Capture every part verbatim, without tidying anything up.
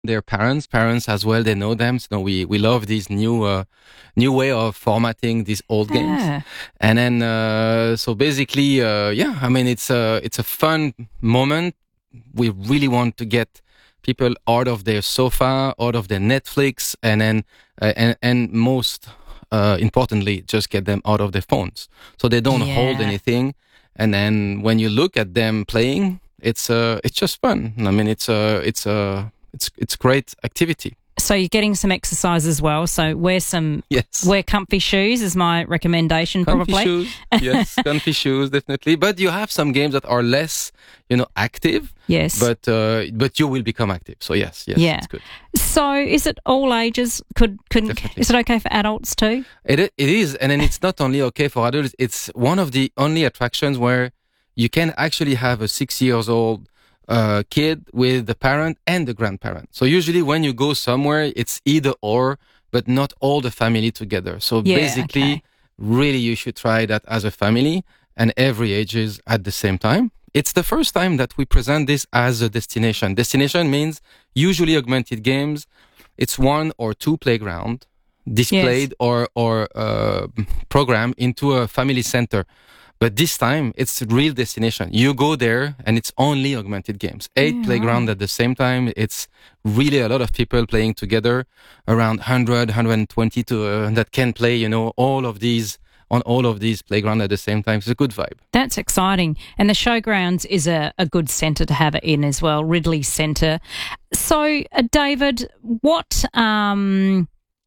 their parents, parents as well. They know them. So we we love this new uh, new way of formatting these old games. Ah. And then uh, so basically, uh, yeah, I mean it's a it's a fun moment. We really want to get people out of their sofa, out of their Netflix, and then uh, and and most uh, importantly, just get them out of their phones, so they don't Yeah. hold anything. And then when you look at them playing, it's uh, it's just fun. I mean, it's a it's a it's it's great activity. So you're getting some exercise as well. So wear some Yes. wear comfy shoes is my recommendation, Comfy probably. shoes, yes, comfy shoes, definitely. But you have some games that are less, you know, active. Yes. But uh, but you will become active. So yes, yes, Yeah. it's good. So is it all ages? Could could Definitely. is it okay for adults too? It i- it is, and then it's not only okay for adults. It's one of the only attractions where you can actually have a six years old uh, kid with the parent and the grandparent. So usually when you go somewhere, it's either or, but not all the family together. So Yeah, basically, okay. really, you should try that as a family and every ages at the same time. It's the first time that we present this as a destination. Destination means usually augmented games. It's one or two playground displayed or or uh, program into a family center. But this time it's a real destination. You go there and it's only augmented games. Eight Yeah, playground right. at the same time. It's really a lot of people playing together, around one hundred, one hundred twenty to uh, that can play, you know, all of these on all of these playground at the same time. It's a good vibe. That's exciting. And the Showgrounds is a, a good centre to have it in as well, Ridley Centre. So, uh, David, what... Um,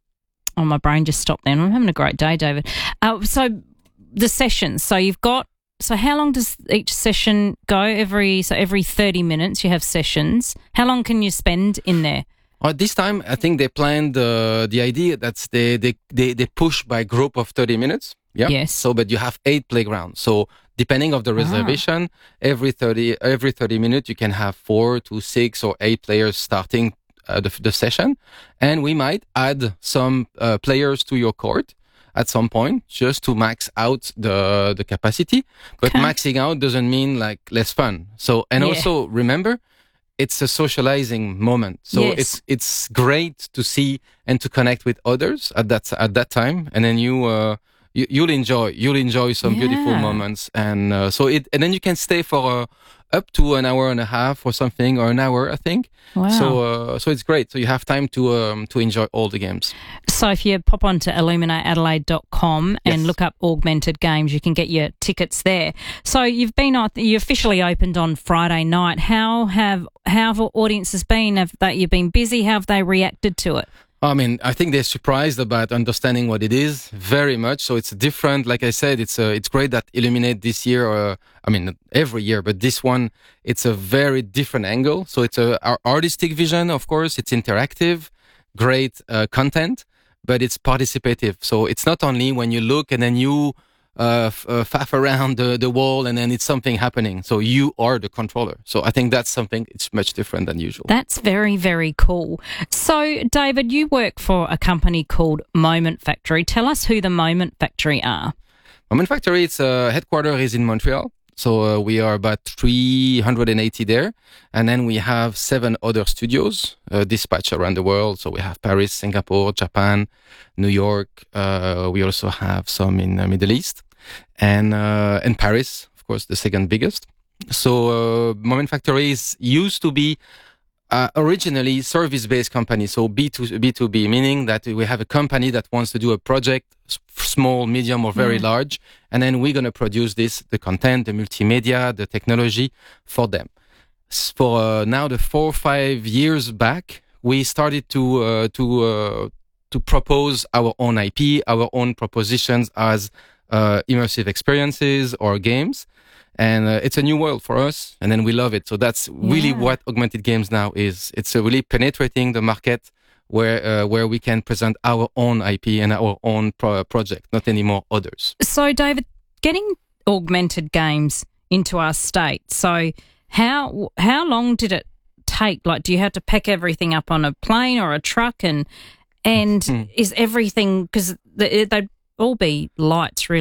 oh, my brain just stopped then. I'm having a great day, David. Uh, so, the sessions. So, you've got... So, how long does each session go? Every So, every thirty minutes you have sessions. How long can you spend in there? Uh, this time, I think they planned uh, the idea that they, they, they, they push by group of thirty minutes. Yeah. Yes. So, but you have eight playgrounds. So, depending of the reservation, every thirty every thirty minutes, you can have four to six or eight players starting uh, the, the session, and we might add some uh, players to your court at some point just to max out the the capacity. But Okay. maxing out doesn't mean like less fun. So, and Yeah. also remember, it's a socializing moment. So Yes. it's it's great to see and to connect with others at that at that time, and then you uh, you, you'll enjoy you'll enjoy some beautiful Yeah. moments, and uh, so it and then you can stay for uh, up to an hour and a half or something, or an hour, I think. Wow. So uh, so it's great. So you have time to um, to enjoy all the games. So if you pop onto illuminate adelaide dot com and Yes. look up augmented games, you can get your tickets there. So you've been on, you officially opened on Friday night. How have how have audiences been? Have that you've been busy? How have they reacted to it? I mean, I think they're surprised about understanding what it is very much. So it's different. Like I said, it's uh, it's great that Illuminate this year, uh, I mean, every year, but this one, it's a very different angle. So it's a our artistic vision, of course. It's interactive, great uh, content, but it's participative. So it's not only when you look and then you uh, f- uh, faff around the, the wall and then it's something happening. So you are the controller. So I think that's something, it's much different than usual. That's very, very cool. So, David, you work for a company called Moment Factory. Tell us who the Moment Factory are. Moment Factory, its uh, headquarters is in Montreal. So uh, we are about three hundred eighty there. And then we have seven other studios uh, dispatched around the world. So we have Paris, Singapore, Japan, New York. Uh, we also have some in the Middle East. And, uh, and Paris, of course, the second biggest. So uh, Moment Factory is used to be Uh, originally service-based company, so B two B two B, meaning that we have a company that wants to do a project, s- small, medium, or very Mm. large, and then we're going to produce this, the content, the multimedia, the technology for them. S- For uh, now, the four or five years back, we started to uh, to uh, to propose our own I P, our own propositions as uh, immersive experiences or games. And uh, it's a new world for us, and then we love it. So that's really Yeah. what augmented games now is. It's uh, really penetrating the market where uh, where we can present our own I P and our own pro- project, not anymore others. So, David, getting augmented games into our state. So, how how long did it take? Like, do you have to pack everything up on a plane or a truck, and and Hmm. is everything because they'd all be lights really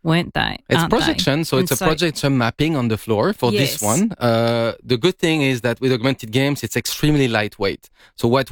weren't they? It's Aren't projection, they? so And it's a projection mapping on the floor for Yes. this one. Uh, the good thing is that with augmented games, it's extremely lightweight. So what